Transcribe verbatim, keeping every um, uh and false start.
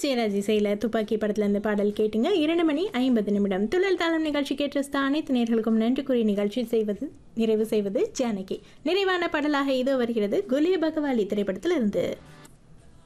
ஜெயராஜ் இசையில் துப்பாக்கி படத்துலேருந்து பாடல் கேட்டுங்க. இரண்டு மணி ஐம்பது நிமிடம் துள்ளல் தாளம் நிகழ்ச்சி கேட்டு அனைத்து நேர்களுக்கும் நன்றி கூறி நிகழ்ச்சி செய்வது நிறைவு செய்வது ஜானகி. நிறைவான பாடலாக இதோ வருகிறது குலிய பகவாலி திரைப்படத்திலிருந்து.